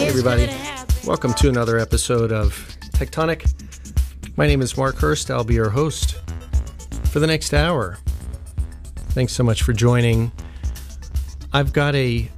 everybody. Welcome to another episode of Tectonic. My name is Mark Hurst. I'll be your host for the next hour. Thanks so much for joining. I've got a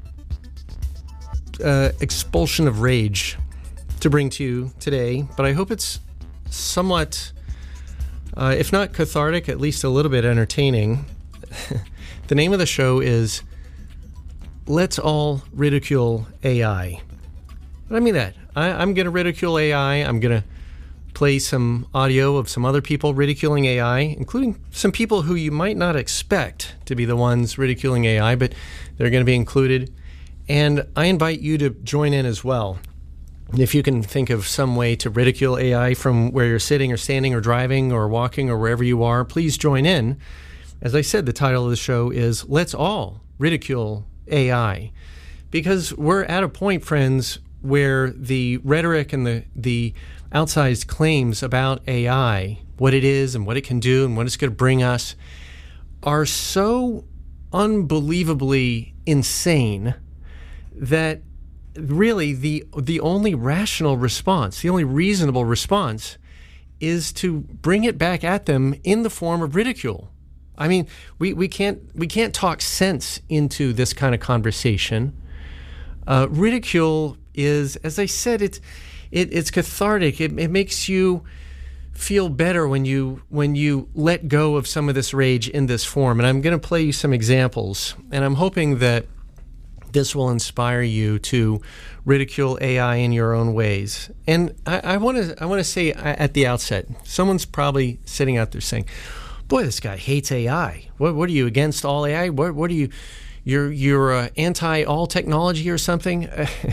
expulsion of rage to bring to you today, but I hope it's somewhat, if not cathartic, at least a little bit entertaining. The name of the show is Let's All Ridicule AI. What I mean that. I'm going to ridicule AI. I'm going to play some audio of some other people ridiculing AI, including some people who you might not expect to be the ones ridiculing AI, but they're going to be included. And I invite you to join in as well. If you can think of some way to ridicule AI from where you're sitting or standing or driving or walking or wherever you are, please join in. As I said, the title of the show is Let's All Ridicule AI. Because we're at a point, friends, where the rhetoric and the outsized claims about AI, what it is and what it can do and what it's going to bring us, are so unbelievably insane that really the only rational response, the only reasonable response, is to bring it back at them in the form of ridicule. I mean, we can't talk sense into this kind of conversation. Ridicule is, as I said, it's cathartic. It makes you feel better when you let go of some of this rage in this form. And I'm going to play you some examples, and I'm hoping that this will inspire you to ridicule AI in your own ways. And I want to say at the outset, someone's probably sitting out there saying, "Boy, this guy hates AI. What are you, against all AI? What are you? You're anti all technology or something?"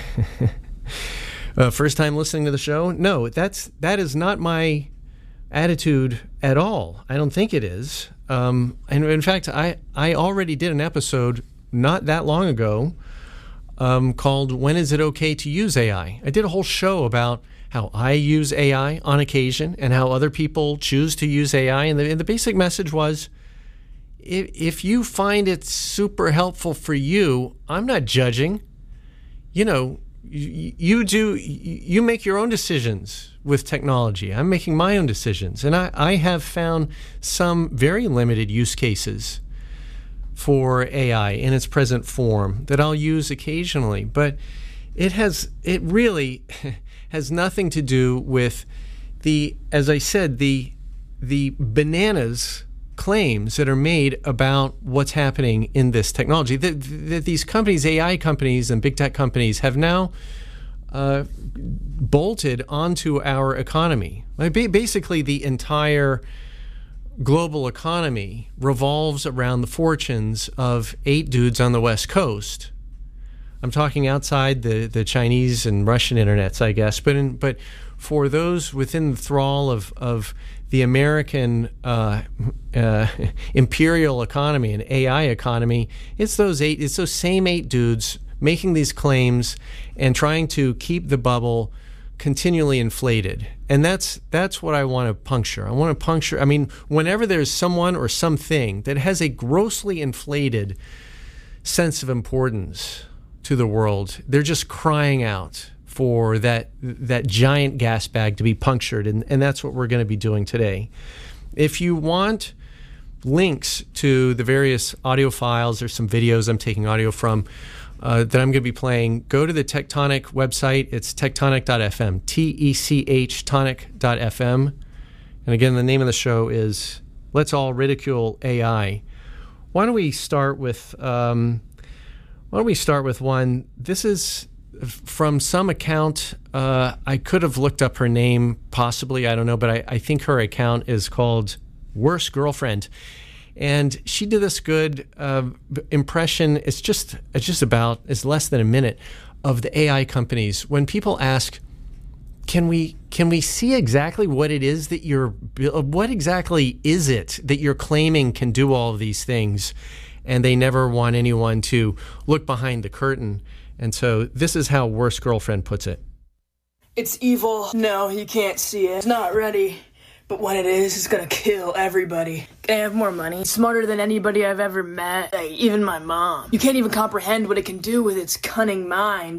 First time listening to the show? No, that is not my attitude at all. I don't think it is. And in fact, I already did an episode not that long ago called "When Is It Okay to Use AI?" I did a whole show about how I use AI on occasion and how other people choose to use AI. And the basic message was, if you find it super helpful for you, I'm not judging. You know, you make your own decisions with technology. I'm making my own decisions. And I have found some very limited use cases for AI in its present form that I'll use occasionally. But it really has nothing to do with as I said, the bananas claims that are made about what's happening in this technology. That these companies, AI companies and big tech companies, have now bolted onto our economy. Basically, the entire global economy revolves around the fortunes of 8 dudes on the West Coast. I'm talking outside the Chinese and Russian internets, I guess, but for those within the thrall of the American imperial economy and AI economy, it's those same 8 dudes making these claims and trying to keep the bubble continually inflated. And that's what I want to puncture. I mean, whenever there's someone or something that has a grossly inflated sense of importance to the world, they're just crying out for that giant gas bag to be punctured, and that's what we're going to be doing today. If you want links to the various audio files, there's some videos I'm taking audio from that I'm going to be playing. Go to the Tectonic website. It's tectonic.fm, TECH tonic.fm. And again, the name of the show is Let's All Ridicule AI. Why don't we start with one? This is from some account. I could have looked up her name, possibly, I don't know, but I think her account is called Worst Girlfriend. And she did this good impression. It's less than a minute of the AI companies. When people ask, can we see exactly what it is that what exactly is it that you're claiming can do all of these things? And they never want anyone to look behind the curtain. And so this is how Worst Girlfriend puts it. It's evil. No, you can't see it. It's not ready. But when it is, it's gonna kill everybody. I have more money, smarter than anybody I've ever met, like, even my mom. You can't even comprehend what it can do with its cunning mind.